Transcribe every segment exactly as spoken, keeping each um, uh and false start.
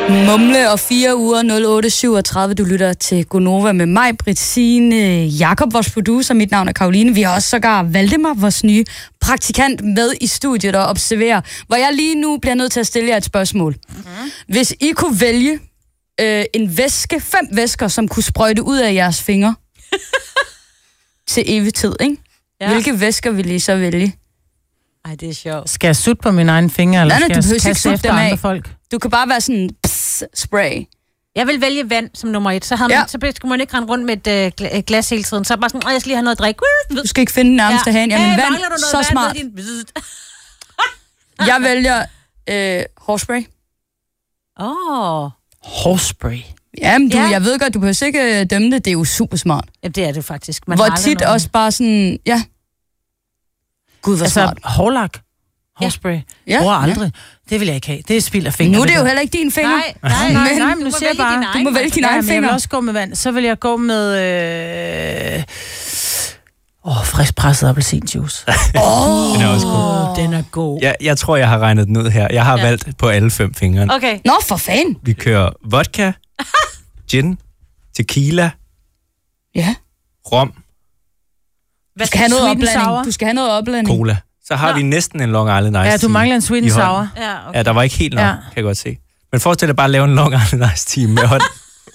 Mumle og fire uger nul otte syvogtredive. Du lytter til Gonova med mig, Britt, Signe, Jakob, vores producer. Mit navn er Karoline. Vi har også sågar Valdemar, vores nye praktikant, med i studiet og observerer, hvor jeg lige nu bliver nødt til at stille jer et spørgsmål. Mm-hmm. Hvis I kunne vælge øh, en væske, fem væsker, som kunne sprøjte ud af jeres fingre til evig tid, ikke? Ja. Hvilke væsker ville I så vælge? Ej, det er sjovt. Skal jeg sutte på min egen finger, eller nej, nej, skal jeg kaste efter andre folk? Du kan bare være sådan pss, spray. Jeg vil vælge vand som nummer et. Så, havde man, ja. så skulle man ikke rende rundt med et uh, glas hele tiden. Så bare sådan, jeg skal lige have noget at drikke. Du skal ikke finde nærmeste ja. Hand. Jamen, hey, vand, så vand smart. Din... Jeg vælger øh, hårspray. Åh. Oh. Hårspray? Jamen, du, ja. jeg ved godt, du behøver ikke dømme det. Det er jo super smart. Ja, det er det faktisk. Man hvor tit nogen... også bare sådan, ja. Gud, hvor altså, smart. Hårlak. Hårspray. Ja. Ja. Bruger aldrig. Ja. Det vil jeg ikke have. Det er spild af fingre. Nu er det jo heller ikke din finger. Nej, nej, nej. Men, nej, men nu siger jeg bare, du må vælge din egen finger. Jeg vil også gå med vand. Så vil jeg gå med... Øh... Åh, oh, frisk presset appelsinjuice. Åh, den er også god. Den er god. Jeg, jeg tror, jeg har regnet den ud her. Jeg har ja. valgt på alle fem fingre. Okay. Nå, for fanden. Vi kører vodka, gin, tequila, ja. rom. Du skal have noget opblanding. Du skal have noget opblanding. Cola. Så har Nå. vi næsten en Long Island Ice Tea. Ja, du mangler en sweet and sour. Ja, okay. Ja, der var ikke helt nok, ja. kan jeg godt se. Men forestil dig bare at lave en Long Island Ice Tea med hånd.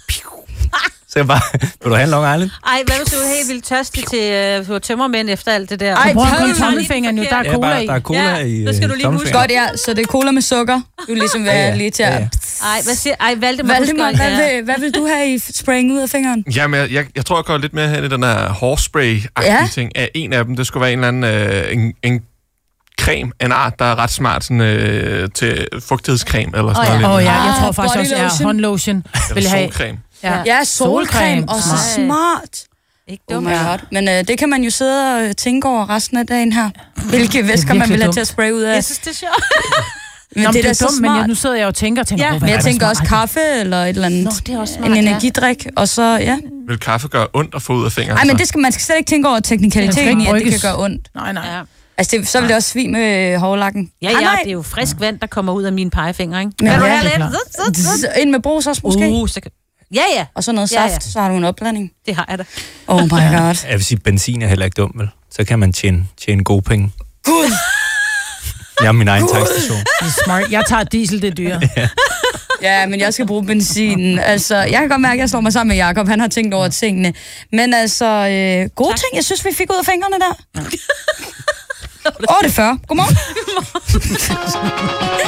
Så jeg bare, vil du have en Long Island? Ej, hvad hvis du er helt vildt tørstig til uh, tømmermænd efter alt det der? Ej, du bruger kun tommelfingeren nu, der er ja, cola bare, i. Der er cola ja, i så skal du lige huske. Godt, ja, så det er cola med sukker. Du er ligesom være ja, ja. lige til at... Ja, ja. Ej, hvad siger... Ej, Valdemar, Valdemar hvad, vil, hvad vil du have i spraying ud af fingeren? Jamen, jeg, jeg, jeg tror, jeg går lidt mere hen i den her hårspray-agtige ja. ting. En af dem, det skulle være en eller anden... Øh, en, en creme, en art, der er ret smart sådan, øh, til fugtighedscreme eller sådan oh, ja. noget. Åh oh, ja, jeg ah, tror faktisk også, at ja, håndlotion vil jeg have. Solcreme. Ja, ja solcreme, og så smart. Ikke dumt. Oh ja. Men øh, det kan man jo sidde og tænke over resten af dagen her. Hvilke væsker man vil have til at spraye ud af. Jeg synes, det er sjovt. Men Nå, det, det er så dumt, men jeg, nu sidder jeg og tænker og tænker, ja, oh, men jeg tænker også smart. kaffe eller et eller andet. Nå, det er også smart, en energidrik, ja. Og så, ja. Vil kaffe gøre ondt at få ud af fingeren? Nej, men det skal, man skal slet ikke tænke over teknikaliteten i, at det kan gøre ondt. Nej, nej. Ja. Altså, det, så vil det også svige med hårlakken. Ja, ja, det er jo frisk vand, der kommer ud af mine pegefinger, ikke? Men ja, du ja, have lidt? Ind med brusauce måske? Uh, så kan... Ja, ja. Og så noget saft, ja, ja. Så har du en opblanding. Det har jeg da. Oh my god. Jeg vil sige, benzin er heller ikke dumt, vel? Så kan man tjene, tjene gode penge. Gud! Jeg har min egen tankstation. Det er smart. Jeg tager diesel, det er dyre. ja. Ja, men jeg skal bruge benzin. Altså, jeg kan godt mærke, at jeg slår mig sammen med Jakob. Han har tænkt over tingene. Men altså, øh, gode tak. Ting, jeg synes, vi fik ud af fingrene der. otte fyrre. Godmorgen. Godmorgen.